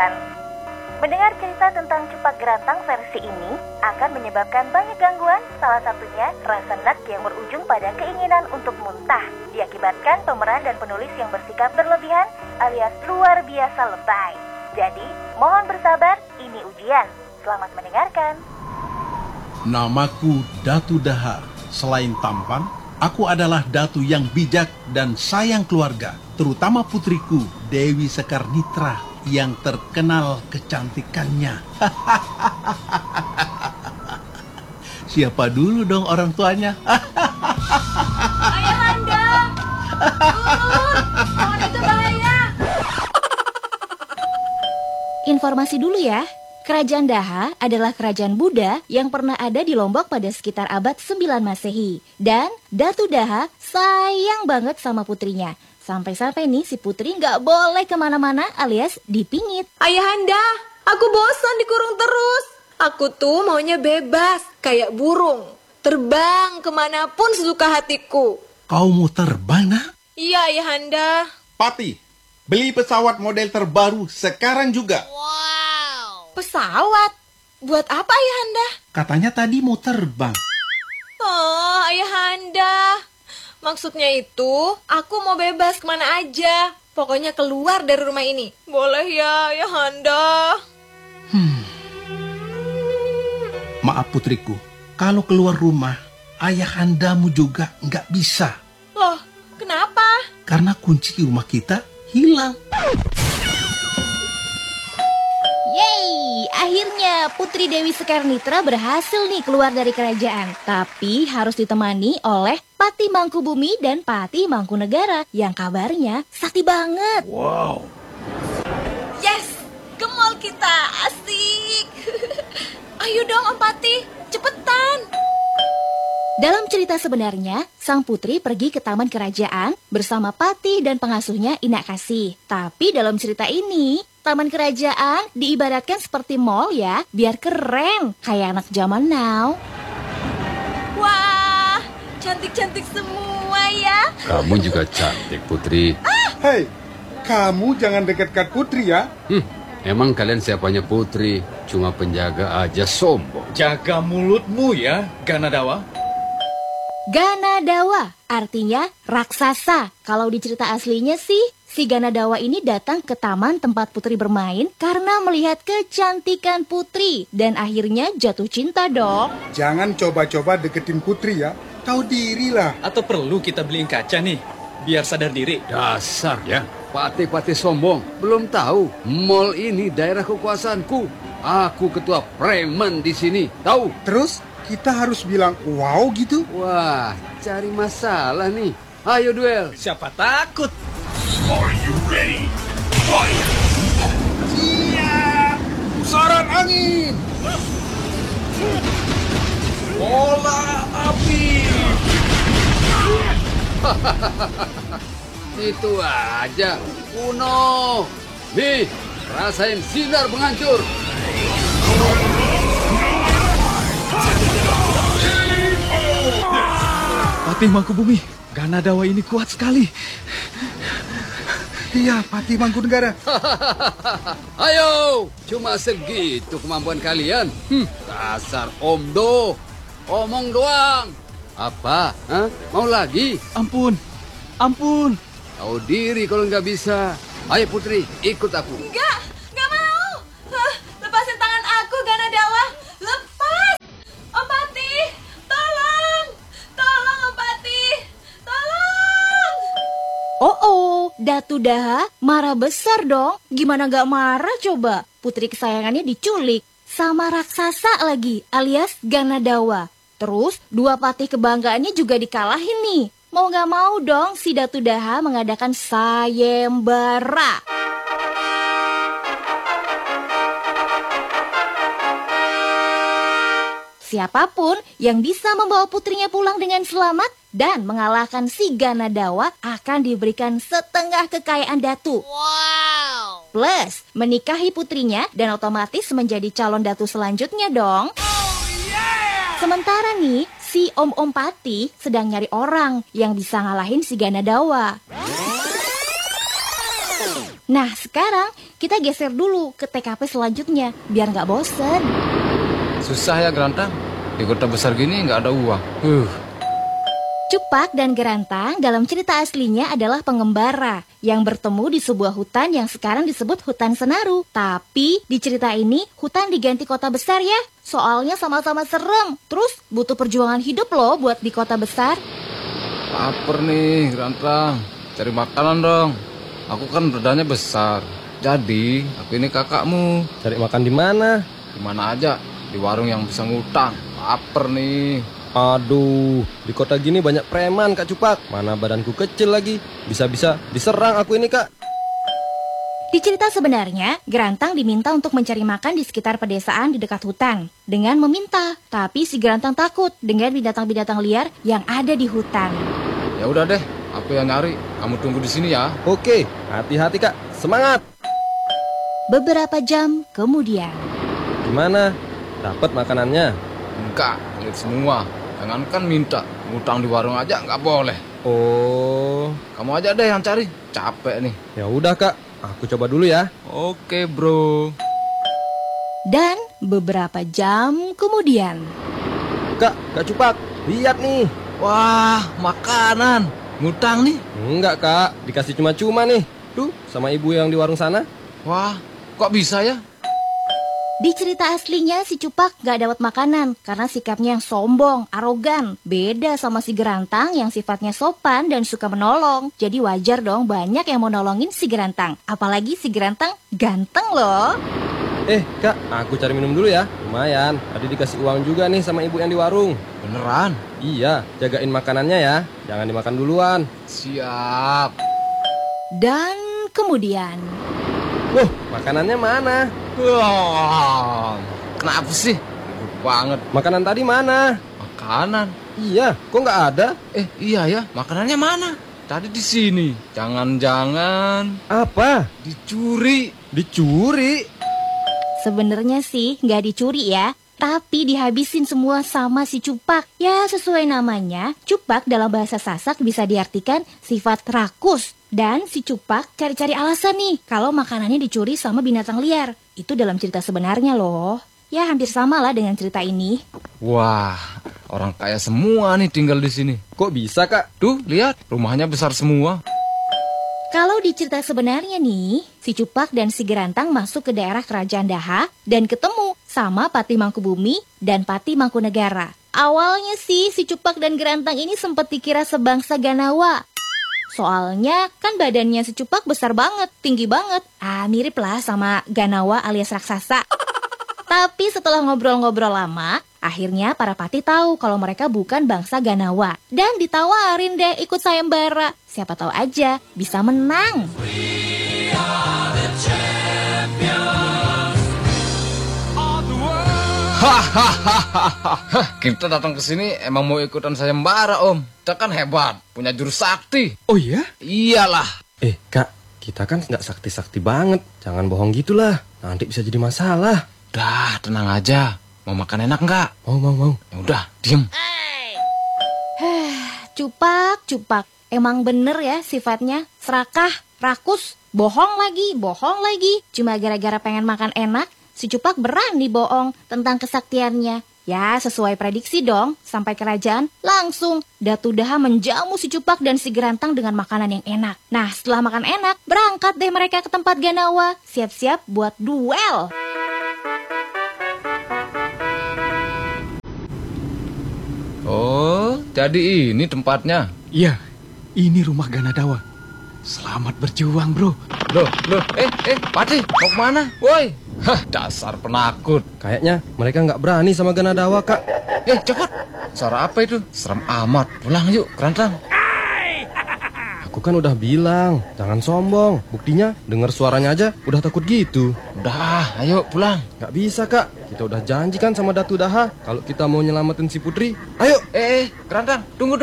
kekuasaan. Mendengar cerita tentang Cepak Gerantang versi ini akan menyebabkan banyak gangguan, salah satunya rasa enak yang berujung pada keinginan untuk muntah, diakibatkan pemeran dan penulis yang bersikap berlebihan alias luar biasa lebay. Jadi, mohon bersabar, ini ujian. Selamat mendengarkan. Namaku Datu Daha. Selain tampan, aku adalah datu yang bijak dan sayang keluarga, terutama putriku Dewi Sekar Nitra yang terkenal kecantikannya. Siapa dulu dong orang tuanya? Ayahanda! Pohon itu bahaya! Informasi dulu ya. Kerajaan Daha adalah kerajaan Buddha yang pernah ada di Lombok pada sekitar abad 9 Masehi. Dan Datu Daha sayang banget sama putrinya. Sampai-sampai nih si putri nggak boleh kemana-mana alias dipingit. Ayahanda, aku bosan dikurung terus. Aku tuh maunya bebas, kayak burung. Terbang kemanapun sesuka hatiku. Kau mau terbang, Nah? Iya, Ayahanda. Pati, beli pesawat model terbaru sekarang juga. Pesawat? Buat apa, Ayahanda? Katanya tadi mau terbang. Oh, Ayahanda. Maksudnya itu, aku mau bebas kemana aja. Pokoknya keluar dari rumah ini. Boleh ya, Ayahanda? Maaf putriku, kalau keluar rumah, ayahandamu juga nggak bisa. Loh, kenapa? Karena kunci rumah kita hilang. Yeay, akhirnya Putri Dewi Sekar Nitra berhasil nih keluar dari kerajaan. Tapi harus ditemani oleh Pati Mangkubumi dan Pati Mangkunegara yang kabarnya sakti banget. Wow. Yes, ke mall kita, asik. Ayo dong Om Pati, cepetan. Dalam cerita sebenarnya, sang putri pergi ke taman kerajaan bersama Pati dan pengasuhnya Inak Kasih. Tapi dalam cerita ini, taman kerajaan diibaratkan seperti mall ya, biar keren, kayak anak zaman now. Wah, cantik-cantik semua ya. Kamu juga cantik, Putri. Hei, kamu jangan dekat-dekat Putri ya. Emang kalian siapanya Putri? Cuma penjaga aja sombong. Jaga mulutmu ya, Ganadawa. Ganadawa artinya raksasa. Kalau di cerita aslinya sih, si Ganadawa ini datang ke taman tempat putri bermain karena melihat kecantikan putri dan akhirnya jatuh cinta dong. Jangan coba-coba deketin Putri ya. Tahu dirilah. Atau perlu kita beliin kaca nih, biar sadar diri. Dasar ya, pati-pati sombong. Belum tahu, mall ini daerah kekuasaanku. Aku ketua preman di sini, tahu? Terus kita harus bilang wow gitu? Wah, cari masalah nih. Ayo duel. Siapa takut? Siap! Pusaran angin! Bola api! Itu aja, kuno. Nih, rasain sinar penghancur. Pati Mangkubumi, Ganadawa ini kuat sekali. Iya, Pati Mangkunegara. Ayo, cuma segitu kemampuan kalian. Dasar omdo, omong doang. Apa? Hah? Mau lagi? Ampun, ampun. Tahu diri kalau nggak bisa. Ayo Putri, ikut aku. Enggak mau. Lepasin tangan aku, Ganadawa. Lepas. Om Pati, tolong. Tolong, Om Pati. Tolong. Oh, Datu Daha marah besar dong. Gimana gak marah coba? Putri kesayangannya diculik sama raksasa lagi alias Ganadawa. Terus dua patih kebanggaannya juga dikalahin nih. Mau gak mau dong si Datu Daha mengadakan sayembara. Siapapun yang bisa membawa putrinya pulang dengan selamat dan mengalahkan si Ganadawa akan diberikan setengah kekayaan Datu. Wow. Plus, menikahi putrinya dan otomatis menjadi calon Datu selanjutnya dong. Sementara nih, si Om Pati sedang nyari orang yang bisa ngalahin si Ganadawa. Nah, sekarang kita geser dulu ke TKP selanjutnya, biar nggak bosen. Susah ya Gerantang. Di kota besar gini nggak ada uang. Cupak dan Gerantang dalam cerita aslinya adalah pengembara yang bertemu di sebuah hutan yang sekarang disebut hutan Senaru. Tapi di cerita ini hutan diganti kota besar ya. Soalnya sama-sama serem. Terus butuh perjuangan hidup loh buat di kota besar. Laper nih Gerantang. Cari makanan dong. Aku kan badannya besar. Jadi aku ini kakakmu. Cari makan di mana? Di mana aja. Di warung yang bisa ngutang. Laper nih. Aduh, di kota gini banyak preman Kak Cupak. Mana badanku kecil lagi. Bisa-bisa diserang aku ini Kak. Di cerita sebenarnya, Gerantang diminta untuk mencari makan di sekitar pedesaan di dekat hutan. Dengan meminta, tapi si Gerantang takut dengan binatang-binatang liar yang ada di hutan. Ya udah deh, aku yang nyari. Kamu tunggu di sini ya. Oke, hati-hati Kak. Semangat. Beberapa jam kemudian. Gimana? Dapat makanannya? Enggak, pelit semua. Jangankan minta, ngutang di warung aja nggak boleh. Oh, Kamu aja deh yang cari. Capek nih. ya udah Kak. Aku coba dulu ya. Oke bro. Dan beberapa jam kemudian. Kak Cupak, lihat nih. Wah, makanan. Ngutang nih. Enggak Kak, dikasih cuma-cuma nih. Tuh, sama ibu yang di warung sana. Wah, kok bisa ya? Di cerita aslinya si Cupak gak dapat makanan karena sikapnya yang sombong, arogan. Beda sama si Gerantang yang sifatnya sopan dan suka menolong. Jadi wajar dong banyak yang mau nolongin si Gerantang. Apalagi si Gerantang ganteng loh. Kak, aku cari minum dulu ya. Lumayan, tadi dikasih uang juga nih sama ibu yang di warung. Beneran? Iya, jagain makanannya ya. Jangan dimakan duluan. Siap. Dan kemudian. Wah, makanannya mana? Wah, kenapa sih? Ribut banget. Makanan tadi mana? Makanan? Iya, kok nggak ada? Iya ya, makanannya mana? Tadi di sini. Jangan-jangan Apa? dicuri. Dicuri? Sebenarnya sih nggak dicuri ya, tapi dihabisin semua sama si Cupak. Ya sesuai namanya, Cupak dalam bahasa Sasak bisa diartikan sifat rakus. Dan si Cupak cari-cari alasan nih kalau makanannya dicuri sama binatang liar. Itu dalam cerita sebenarnya loh. Ya hampir sama lah dengan cerita ini. Wah, orang kaya semua nih tinggal di sini. Kok bisa Kak? Tuh, lihat, rumahnya besar semua. Kalau di cerita sebenarnya nih, si Cupak dan si Gerantang masuk ke daerah Kerajaan Daha dan ketemu sama Pati Mangkubumi dan Pati Mangkunegara. Awalnya sih si Cupak dan Gerantang ini sempat dikira sebangsa Ganawa. Soalnya kan badannya si Cupak besar banget, tinggi banget. Mirip lah sama Ganawa alias raksasa. Tapi setelah ngobrol-ngobrol lama, akhirnya para pati tahu kalau mereka bukan bangsa Ganawa. Dan ditawarin deh ikut sayembara. Siapa tahu aja bisa menang. Hahaha, kita datang ke sini emang mau ikutan sayembara Om. Kita kan hebat, punya jurus sakti. Oh iya? Iyalah. Kak, kita kan nggak sakti-sakti banget. Jangan bohong gitulah, nanti bisa jadi masalah. Dah, tenang aja. Mau makan enak nggak? Mau. Ya udah, diem. Cupak. Emang bener ya sifatnya, serakah, rakus, bohong lagi. Cuma gara-gara pengen makan enak, si Cupak berani bohong tentang kesaktiannya. Ya, sesuai prediksi dong, sampai kerajaan langsung Datu Daha menjamu si Cupak dan si Gerantang dengan makanan yang enak. Nah, setelah makan enak, berangkat deh mereka ke tempat Ganawa, siap-siap buat duel. Oh, jadi ini tempatnya. Iya, ini rumah Ganadawa. Selamat berjuang, bro. Loh, Pati, mau kemana? Woi, dasar penakut. Kayaknya mereka nggak berani sama Ganadawa, Kak. Cepat. Suara apa itu? Serem amat. Pulang yuk, Kerantang. Aku kan udah bilang, jangan sombong. Buktinya, dengar suaranya aja udah takut gitu. Udah, ayo pulang. Nggak bisa, Kak. Kita udah janji kan sama Datu Daha kalau kita mau nyelamatin si Putri. Ayo. Kerantang, tunggu.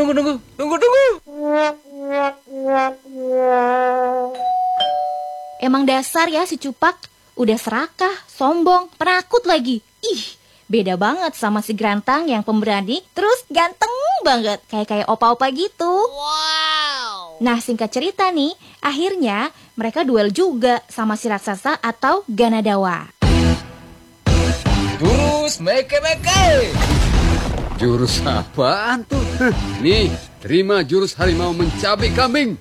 Emang dasar ya si Cupak, udah serakah, sombong, penakut lagi. Beda banget sama si Gerantang yang pemberani, terus ganteng banget, kayak opa-opa gitu. Wow. Nah, singkat cerita nih, akhirnya mereka duel juga sama si raksasa atau Ganadawa. Jurus meke-meke. Jurus apaan tuh? Nih, terima jurus harimau mencabik kambing.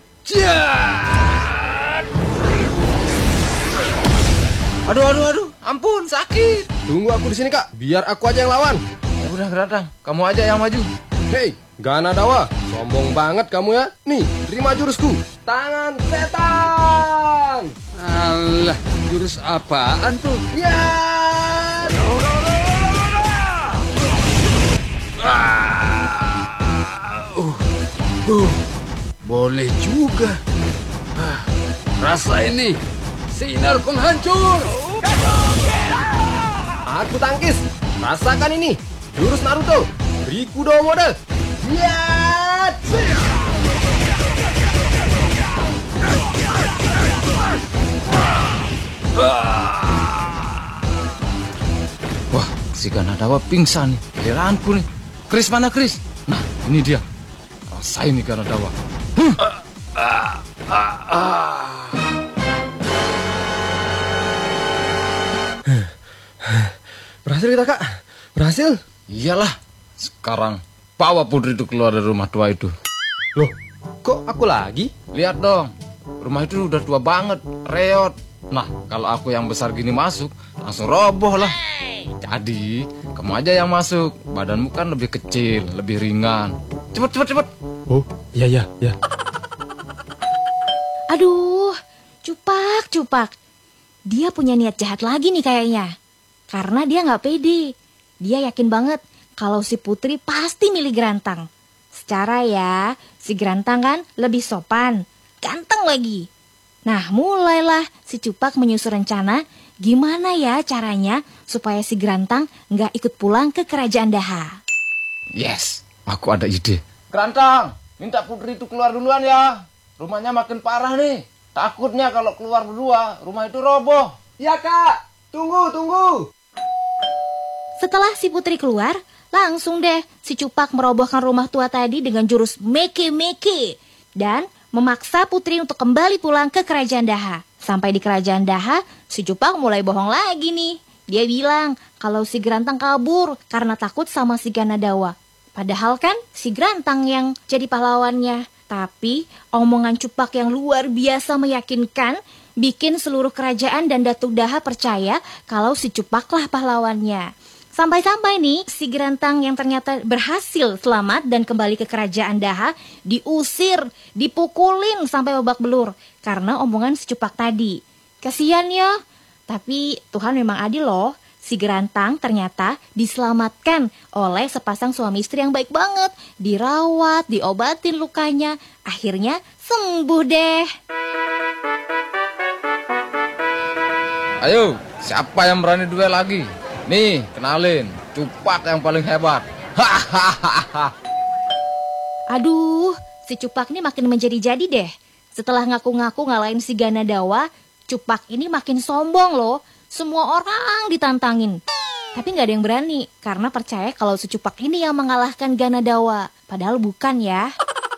Aduh, ampun, sakit. Tunggu aku di sini, Kak. Biar aku aja yang lawan. Ya udah, Gerantang, kamu aja yang maju. Hei, Ganadawa, sombong banget kamu ya. Nih, terima jurusku. Tangan setan. Alah, jurus apaan tuh? Ya. Boleh juga. Rasa ini sinar penghancur. Aku tangkis. Rasakan ini. Jurus Naruto. Rikudo mode. Ya. Wah, si Ganadawa pingsan nih. Giliranku nih. Kris mana Kris? Nah, ini dia. Rasain nih Ganadawa. Berhasil kita, Kak. Berhasil. Iyalah. Sekarang bawa putri itu keluar dari rumah tua itu. Loh, kok aku lagi? Lihat dong. Rumah itu udah tua banget, reot. Nah, kalau aku yang besar gini masuk, langsung roboh lah. Jadi, kamu aja yang masuk. Badanmu kan lebih kecil, lebih ringan. Cepet. Oh, iya. Aduh, Cupak. Dia punya niat jahat lagi nih kayaknya. Karena dia nggak pede. Dia yakin banget kalau si Putri pasti milih Gerantang. Secara ya, si Gerantang kan lebih sopan, ganteng lagi. Nah, mulailah si Cupak menyusun rencana gimana ya caranya supaya si Gerantang nggak ikut pulang ke kerajaan Daha. Yes, aku ada ide. Gerantang, minta putri itu keluar duluan ya. Rumahnya makin parah nih. Takutnya kalau keluar berdua, rumah itu roboh. Ya, Kak. Tunggu. Setelah si Putri keluar, langsung deh si Cupak merobohkan rumah tua tadi dengan jurus meke-meke dan memaksa Putri untuk kembali pulang ke kerajaan Daha. Sampai di kerajaan Daha, si Cupak mulai bohong lagi nih. Dia bilang kalau si Gerantang kabur karena takut sama si Ganadawa. Padahal kan si Gerantang yang jadi pahlawannya. Tapi omongan Cupak yang luar biasa meyakinkan bikin seluruh kerajaan dan Datuk Daha percaya kalau si Cupaklah pahlawannya. Sampai-sampai nih si Gerantang yang ternyata berhasil selamat dan kembali ke kerajaan Daha diusir, dipukulin sampai babak belur karena omongan si Cupak tadi. Kasian ya, tapi Tuhan memang adil loh. Si Gerantang ternyata diselamatkan oleh sepasang suami istri yang baik banget. Dirawat, diobatin lukanya, akhirnya sembuh deh. Ayo, siapa yang berani duel lagi? Nih, kenalin, Cupak yang paling hebat. Aduh, si Cupak ini makin menjadi-jadi deh. Setelah ngaku-ngaku ngalahin si Ganadawa, Cupak ini makin sombong loh. Semua orang ditantangin. Tapi gak ada yang berani karena percaya kalau si Cupak ini yang mengalahkan Ganadawa. Padahal bukan ya.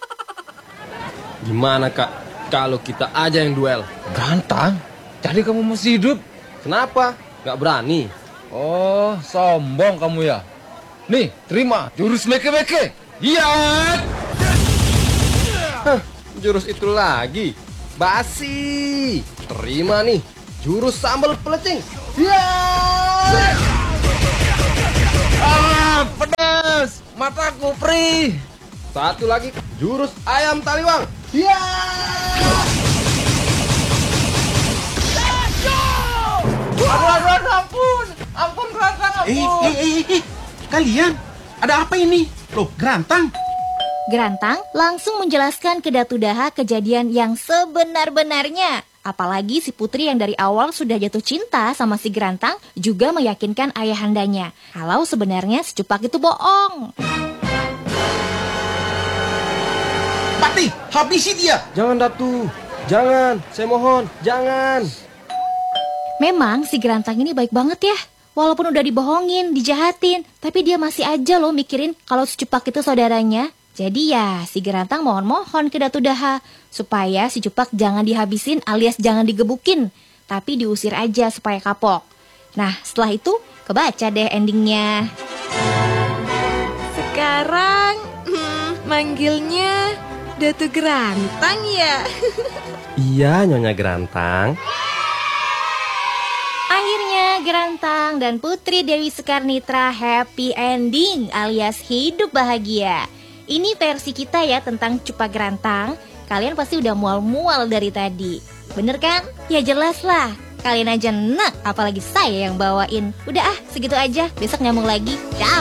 Gimana, Kak? Kalau kita aja yang duel? Gerantang? Jadi kamu masih hidup? Kenapa? Gak berani? Oh, sombong kamu ya. Nih, terima jurus meke-meke. Iya. Jurus itu lagi. Basi. Terima nih. Jurus sambal pelecing. Ya. Pedas. Mataku perih. Satu lagi. Jurus ayam taliwang. Ya. Aduh, ampun, Gerantang, ampun. Kalian, ada apa ini? Loh, Gerantang. Gerantang langsung menjelaskan ke Datuk Daha kejadian yang sebenar-benarnya. Apalagi si Putri yang dari awal sudah jatuh cinta sama si Gerantang juga meyakinkan ayahandanya kalau sebenarnya si Cupak itu bohong. Patih, habisi dia. Jangan, Datu. Jangan, saya mohon, jangan. Memang si Gerantang ini baik banget ya. Walaupun udah dibohongin, dijahatin, tapi dia masih aja loh mikirin kalau si Cupak itu saudaranya. Jadi ya si Gerantang mohon-mohon ke Datu Daha supaya si Cupak jangan dihabisin alias jangan digebukin, tapi diusir aja supaya kapok. Nah setelah itu kebaca deh endingnya. Sekarang manggilnya Datu Gerantang ya. Iya, Nyonya Gerantang. Akhirnya Gerantang dan Putri Dewi Sekarnitra happy ending alias hidup bahagia. Ini versi kita ya tentang Cupak Gerantang. Kalian pasti udah mual-mual dari tadi. Bener kan? Ya jelas lah. Kalian aja enak, apalagi saya yang bawain. Udah segitu aja. Besok nyambung lagi. Ciao.